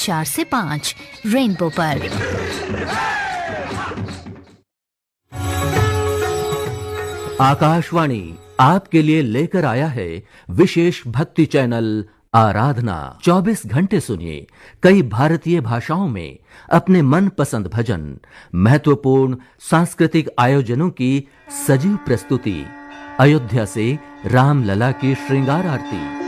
4 से 5 रेनबो पर। आकाशवाणी आपके लिए लेकर आया है विशेष भक्ति चैनल आराधना। 24 घंटे सुनिए कई भारतीय भाषाओं में अपने मनपसंद भजन, महत्वपूर्ण सांस्कृतिक आयोजनों की सजीव प्रस्तुति, अयोध्या से रामलला की श्रृंगार आरती,